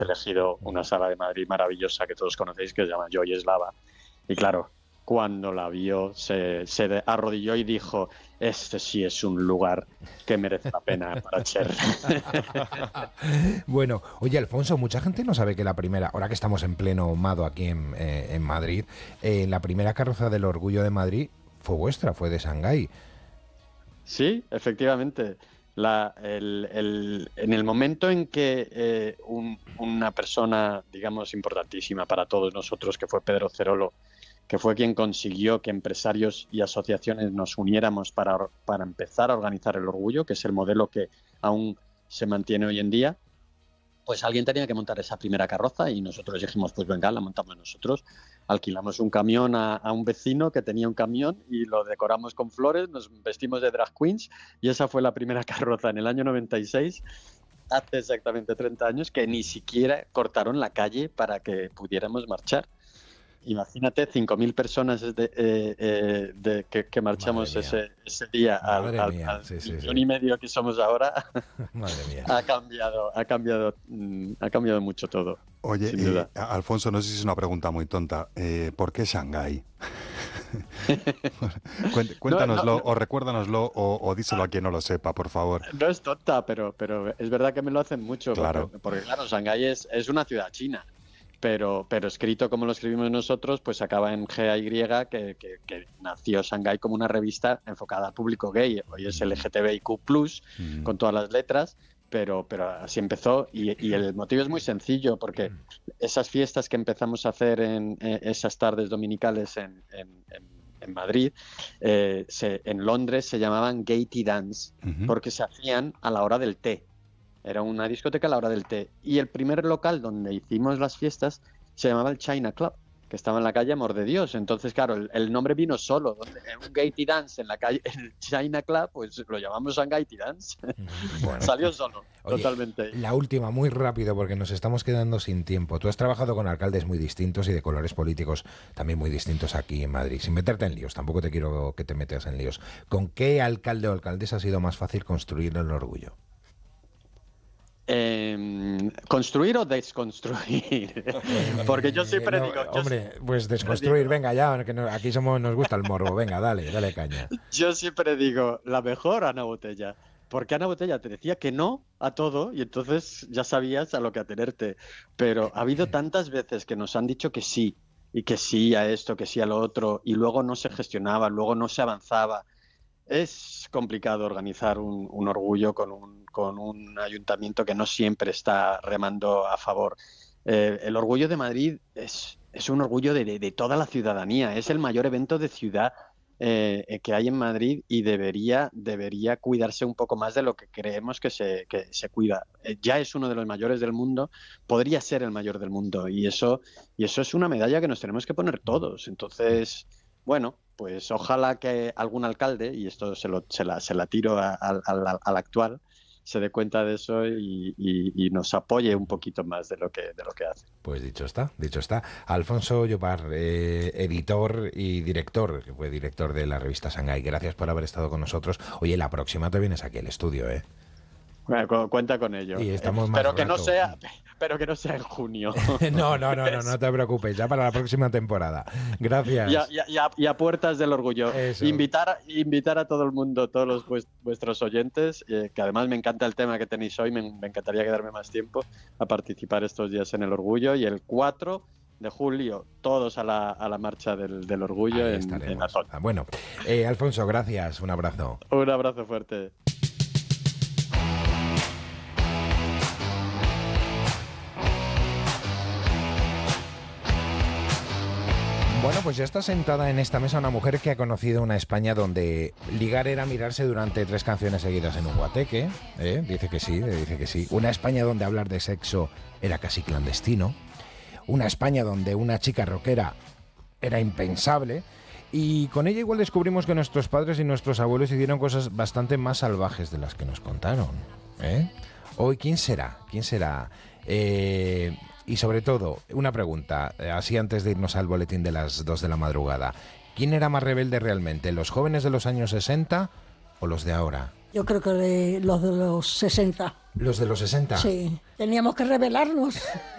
elegido una sala de Madrid maravillosa que todos conocéis, que se llama Joy Eslava. Y claro, cuando la vio, se arrodilló y dijo: este sí es un lugar que merece la pena para Cher. Bueno, oye, Alfonso, mucha gente no sabe que la primera, ahora que estamos en pleno Mado aquí en Madrid, la primera carroza del Orgullo de Madrid fue vuestra, fue de Shanghái. Sí, efectivamente. En el momento en que una persona, digamos, importantísima para todos nosotros, que fue Pedro Cerolo, que fue quien consiguió que empresarios y asociaciones nos uniéramos para empezar a organizar el Orgullo, que es el modelo que aún se mantiene hoy en día, pues alguien tenía que montar esa primera carroza y nosotros dijimos, pues venga, la montamos nosotros. Alquilamos un camión a un vecino que tenía un camión y lo decoramos con flores, nos vestimos de drag queens y esa fue la primera carroza en el año 96, hace exactamente 30 años, que ni siquiera cortaron la calle para que pudiéramos marchar. Imagínate, 5.000 personas que marchamos ese día al millón y medio que somos ahora. Madre mía. Ha cambiado mucho todo. Oye, sin duda. Alfonso, no sé si es una pregunta muy tonta. ¿Por qué Shanghái? Cuéntanoslo, o recuérdanoslo, o díselo a quien no lo sepa, por favor. No es tonta, pero es verdad que me lo hacen mucho. Claro. Porque claro, Shanghái es una ciudad china. Pero escrito como lo escribimos nosotros, pues acaba en GAY, que nació Shanghái como una revista enfocada al público gay. Hoy es LGTBIQ+, con todas las letras, pero así empezó. Y el motivo es muy sencillo, porque esas fiestas que empezamos a hacer en esas tardes dominicales en Madrid, en Londres se llamaban Gay Tea Dance, porque se hacían a la hora del té. Era una discoteca a la hora del té. Y el primer local donde hicimos las fiestas se llamaba el China Club, que estaba en la calle Amor de Dios. Entonces, claro, el nombre vino solo. Un Gay Tea Dance en la calle, en el China Club, pues lo llamamos Shanghái Tea Dance. Bueno. Salió solo, oye, totalmente. La última, muy rápido, porque nos estamos quedando sin tiempo. Tú has trabajado con alcaldes muy distintos y de colores políticos también muy distintos aquí en Madrid. Sin meterte en líos, tampoco te quiero que te metas en líos. ¿Con qué alcalde o alcaldesa ha sido más fácil construir el Orgullo? ¿Construir o desconstruir? Porque yo siempre digo... Hombre, pues desconstruir, venga ya, que aquí nos gusta el morbo, venga, dale caña. Yo siempre digo, la mejor Ana Botella, porque Ana Botella te decía que no a todo y entonces ya sabías a lo que atenerte, pero ha habido tantas veces que nos han dicho que sí, y que sí a esto, que sí a lo otro, y luego no se gestionaba, luego no se avanzaba. Es complicado organizar un orgullo con un ayuntamiento que no siempre está remando a favor. El Orgullo de Madrid es un orgullo de toda la ciudadanía. Es el mayor evento de ciudad que hay en Madrid y debería cuidarse un poco más de lo que creemos que se cuida. Ya es uno de los mayores del mundo, podría ser el mayor del mundo y eso es una medalla que nos tenemos que poner todos. Entonces... Bueno, pues ojalá que algún alcalde, y esto se la tiro al actual, se dé cuenta de eso y nos apoye un poquito más de lo que hace. Pues dicho está. Alfonso Llopart, editor y director, que fue director de la revista Shanghái. Gracias por haber estado con nosotros. Oye, la próxima te vienes aquí al estudio, ¿eh? Bueno, cuenta con ello. Y estamos más pero que rato. Pero que no sea en junio. No te preocupes, ya para la próxima temporada. Gracias. Y a puertas del orgullo. Eso. Invitar a todo el mundo, todos vuestros oyentes, que además me encanta el tema que tenéis hoy, me encantaría quedarme más tiempo a participar estos días en el orgullo. Y el 4 de julio, todos a la marcha del orgullo en Azón. Bueno, Alfonso, gracias, un abrazo. Un abrazo fuerte. Bueno, pues ya está sentada en esta mesa una mujer que ha conocido una España donde ligar era mirarse durante 3 canciones seguidas en un guateque. Dice que sí. Una España donde hablar de sexo era casi clandestino. Una España donde una chica rockera era impensable. Y con ella igual descubrimos que nuestros padres y nuestros abuelos hicieron cosas bastante más salvajes de las que nos contaron. Hoy, ¿quién será? Y sobre todo, una pregunta, así antes de irnos al boletín de las 2 de la madrugada. ¿Quién era más rebelde realmente, los jóvenes de los años 60 o los de ahora? Yo creo que los de los 60. ¿Los de los 60? Sí, teníamos que rebelarnos.